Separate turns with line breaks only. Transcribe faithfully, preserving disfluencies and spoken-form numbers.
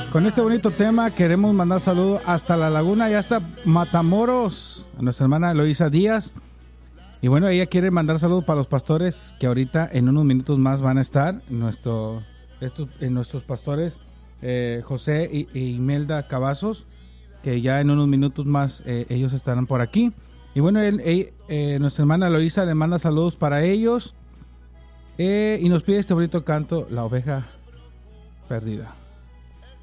Con este bonito tema queremos mandar saludos hasta La Laguna y hasta Matamoros, a nuestra hermana Eloisa Díaz. Y bueno, ella quiere mandar saludos para los pastores que ahorita en unos minutos más van a estar. Nuestro, estos, en nuestros pastores eh, José y, y Imelda Cavazos, que ya en unos minutos más eh, ellos estarán por aquí. Y bueno, él, él, eh, nuestra hermana Eloisa le manda saludos para ellos eh, y nos pide este bonito canto, La Oveja Perdida.